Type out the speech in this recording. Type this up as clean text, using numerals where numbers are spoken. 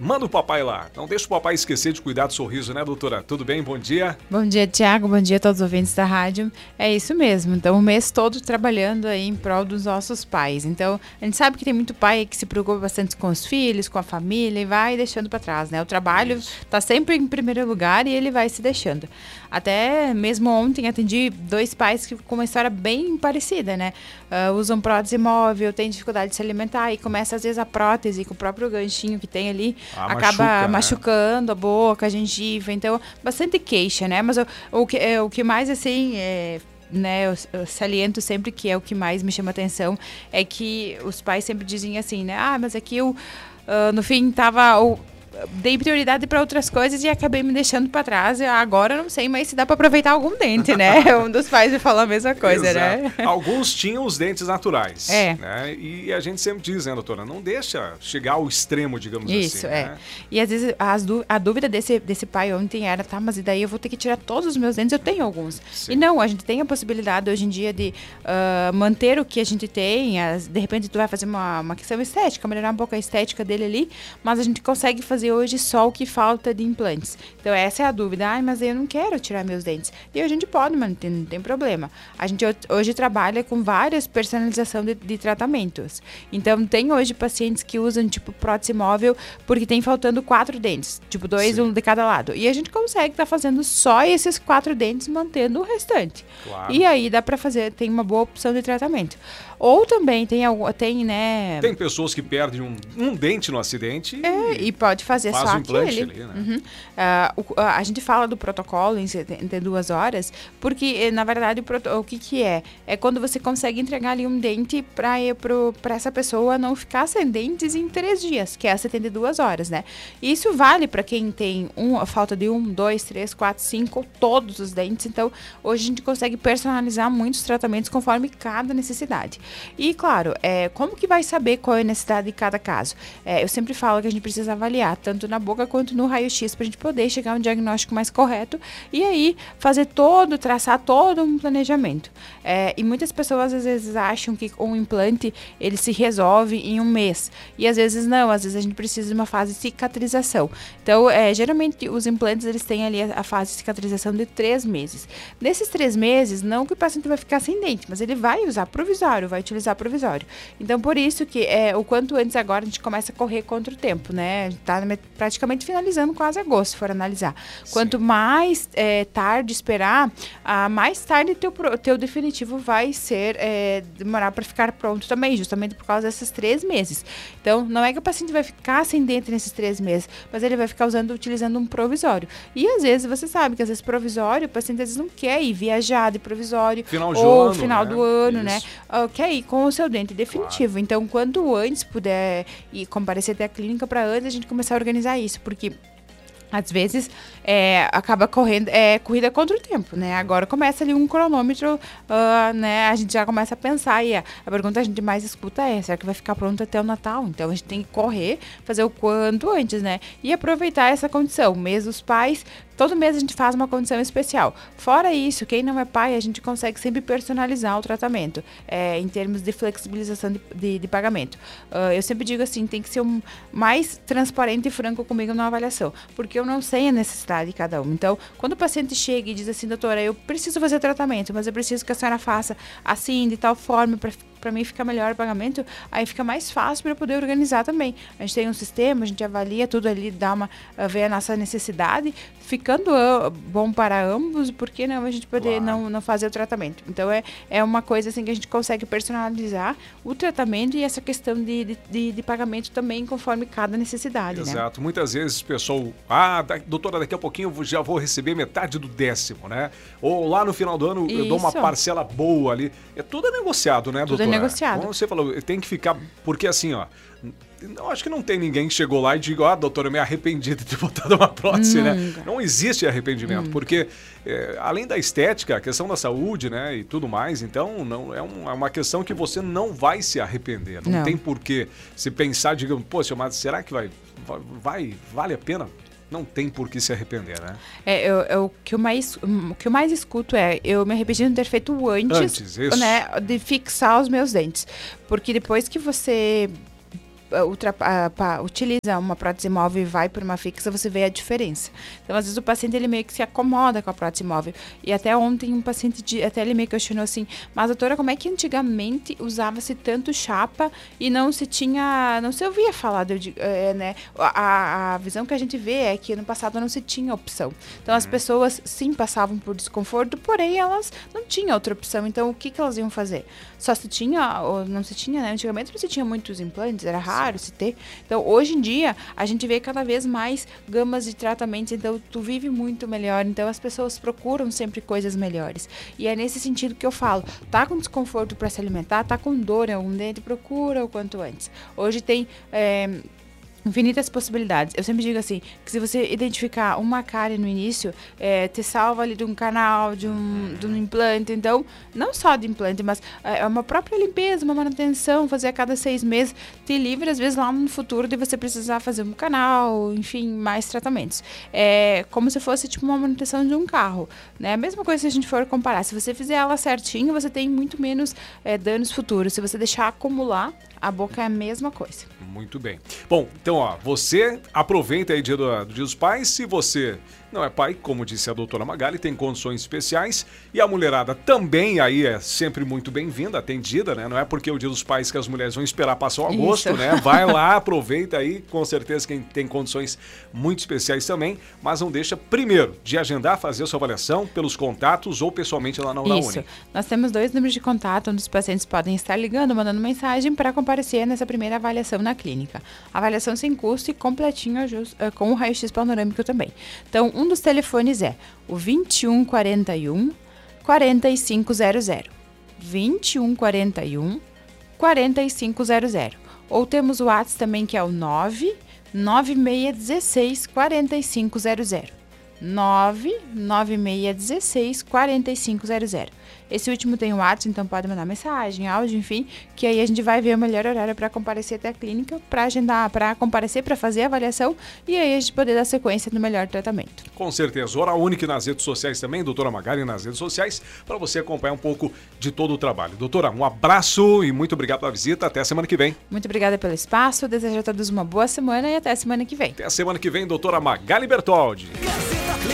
manda o papai lá. Não deixa o papai esquecer de cuidar do sorriso, né, doutora? Tudo bem? Bom dia. Bom dia, Tiago. Bom dia a todos os ouvintes da rádio. É isso mesmo. Então, o mês todo trabalhando aí em prol dos nossos pais. Então, a gente sabe que tem muito pai que se preocupa bastante com os filhos, com a família e vai deixando para trás, né? O trabalho está sempre em primeiro lugar e ele vai se deixando. Até mesmo ontem atendi 2 pais que com uma história bem parecida, né? Usam prótese móvel, têm dificuldade de se alimentar e começa às vezes a prótese com o próprio ganchinho que tem ali, acaba machucando a boca, a gengiva, então bastante queixa, né? Mas o que mais assim né, eu saliento sempre que é o que mais me chama atenção é que os pais sempre dizem assim, né? Mas aqui eu no fim dei prioridade para outras coisas e acabei me deixando para trás. Agora eu não sei mais se dá para aproveitar algum dente, né? Um dos pais me falou a mesma coisa, Exato. né? Alguns tinham os dentes naturais. Né? E a gente sempre diz, né, doutora? Não deixa chegar ao extremo, digamos Isso, assim. Né? E às vezes a dúvida desse pai ontem era, mas e daí eu vou ter que tirar todos os meus dentes? Eu tenho alguns. Sim. E não, a gente tem a possibilidade hoje em dia de manter o que a gente tem. De repente tu vai fazer uma questão estética, melhorar um pouco a estética dele ali, mas a gente consegue fazer hoje só o que falta de implantes. Então essa é a dúvida. Mas eu não quero tirar meus dentes. E a gente pode manter, não tem problema. A gente hoje trabalha com várias personalização de tratamentos. Então tem hoje pacientes que usam tipo prótese móvel porque tem faltando 4 dentes, tipo 2, um de cada lado. E a gente consegue estar fazendo só esses 4 dentes, mantendo o restante. Claro. E aí dá para fazer, tem uma boa opção de tratamento. Ou também tem, né? Tem pessoas que perdem um dente no acidente e pode fazer faz só um implante aquele. Ali, né? A gente fala do protocolo em 72 horas, porque na verdade o que é? É quando você consegue entregar ali um dente para essa pessoa não ficar sem dentes em 3 dias, que é as 72 horas, né? E isso vale para quem tem a falta de 1, 2, 3, 4, 5, todos os dentes. Então, hoje a gente consegue personalizar muitos tratamentos conforme cada necessidade. E, claro, como que vai saber qual é a necessidade de cada caso? Eu sempre falo que a gente precisa avaliar, tanto na boca quanto no raio-x, para a gente poder chegar a um diagnóstico mais correto e aí traçar todo um planejamento. E muitas pessoas, às vezes, acham que um implante, ele se resolve em um mês. E, às vezes, não. Às vezes, a gente precisa de uma fase de cicatrização. Então, geralmente, os implantes, eles têm ali a fase de cicatrização de 3 meses. Nesses 3 meses, não que o paciente vai ficar sem dente, mas ele vai usar provisório, vai utilizar provisório. Então, por isso que o quanto antes agora a gente começa a correr contra o tempo, né? Está praticamente finalizando quase agosto, se for analisar. Sim. Quanto mais tarde esperar, mais tarde teu definitivo vai ser demorar para ficar pronto também, justamente por causa desses 3 meses. Então, não é que o paciente vai ficar sem dente nesses 3 meses, mas ele vai ficar utilizando um provisório. E às vezes você sabe que às vezes provisório, o paciente às vezes não quer ir viajar de provisório final do ano, né? Quer ir com o seu dente definitivo. Claro. Então, quanto antes puder ir comparecer até a clínica para antes a gente começar a organizar isso, porque às vezes acaba correndo corrida contra o tempo, né? Agora começa ali um cronômetro, né? A gente já começa a pensar e a pergunta que a gente mais escuta será que vai ficar pronto até o Natal? Então a gente tem que correr, fazer o quanto antes, né? E aproveitar essa condição. Mês dos pais, todo mês a gente faz uma condição especial. Fora isso, quem não é pai, a gente consegue sempre personalizar o tratamento, em termos de flexibilização de pagamento. Eu sempre digo assim, tem que ser mais transparente e franco comigo na avaliação, porque eu não sei a necessidade de cada um. Então, quando o paciente chega e diz assim, doutora, eu preciso fazer tratamento, mas eu preciso que a senhora faça assim, de tal forma, para mim ficar melhor o pagamento, aí fica mais fácil para eu poder organizar também. A gente tem um sistema, a gente avalia tudo ali, vê a nossa necessidade, ficando bom para ambos, por que não a gente poder não fazer o tratamento? Então, é uma coisa assim que a gente consegue personalizar o tratamento e essa questão de pagamento também conforme cada necessidade. Exato. Né? Muitas vezes o pessoal, doutora, daqui a pouquinho eu já vou receber metade do 10º, né? Ou lá no final do ano eu dou uma parcela boa ali. Tudo é negociado, né, doutora? Tudo é negociado. Como você falou, tem que ficar, porque assim, eu acho que não tem ninguém que chegou lá e diga, doutora, eu me arrependi de ter botado uma prótese, né? Não existe arrependimento, porque além da estética, a questão da saúde, né, e tudo mais, então não é uma questão que você não vai se arrepender. Não tem por que se pensar, digamos, poxa, mas será que vale a pena? Não tem por que se arrepender, né? O que eu mais escuto eu me arrependi de não ter feito antes isso. Né, de fixar os meus dentes. Porque depois que você utiliza uma prótese móvel e vai por uma fixa, você vê a diferença. Então, às vezes o paciente ele meio que se acomoda com a prótese móvel. E até ontem um paciente, até ele me questionou assim, mas doutora, como é que antigamente usava-se tanto chapa e não se ouvia falar, né? A visão que a gente vê é que no passado não se tinha opção. Então, as pessoas sim passavam por desconforto, porém elas não tinham outra opção. Então, o que elas iam fazer? Só se tinha, ou não se tinha, né? Antigamente não se tinha muitos implantes, era raro se ter. Então, hoje em dia, a gente vê cada vez mais gamas de tratamentos, então tu vive muito melhor. Então, as pessoas procuram sempre coisas melhores. E é nesse sentido que eu falo, tá com desconforto para se alimentar, tá com dor em algum dente, procura o quanto antes. Hoje tem infinitas possibilidades. Eu sempre digo assim, que se você identificar uma cárie no início, te salva ali de um canal, de um implante. Então, não só de implante, mas é uma própria limpeza, uma manutenção, fazer a cada 6 meses, te livra, às vezes, lá no futuro de você precisar fazer um canal, enfim, mais tratamentos. É como se fosse, tipo, uma manutenção de um carro, né? A mesma coisa se a gente for comparar. Se você fizer ela certinho, você tem muito menos danos futuros. Se você deixar acumular, a boca é a mesma coisa. Muito bem. Bom, então, ó, você aproveita aí o Dia dos Pais. Se você não é pai, como disse a doutora Magali, tem condições especiais. E a mulherada também aí é sempre muito bem-vinda, atendida, né? Não é porque é o Dia dos Pais que as mulheres vão esperar passar o agosto, né? Vai lá, aproveita aí. Com certeza quem tem condições muito especiais também. Mas não deixa, primeiro, de agendar, fazer a sua avaliação pelos contatos ou pessoalmente lá na Uni. Isso. Nós temos 2 números de contato onde os pacientes podem estar ligando, mandando mensagem para comparecer nessa primeira avaliação na clínica. Avaliação sem custo e completinho com o raio-x panorâmico também. Então, um dos telefones é o 2141 4500. 2141 4500. Ou temos o WhatsApp também, que é o 99616 4500. 99616 4500. Esse último tem o WhatsApp, então pode mandar mensagem, áudio, enfim, que aí a gente vai ver o melhor horário para comparecer até a clínica, para agendar, para comparecer, para fazer a avaliação e aí a gente poder dar sequência no melhor tratamento. Com certeza. Hora Única nas redes sociais também, doutora Magali nas redes sociais, para você acompanhar um pouco de todo o trabalho. Doutora, um abraço e muito obrigado pela visita. Até a semana que vem. Muito obrigada pelo espaço, desejo a todos uma boa semana e até a semana que vem. Até a semana que vem, doutora Magali Bertoldi.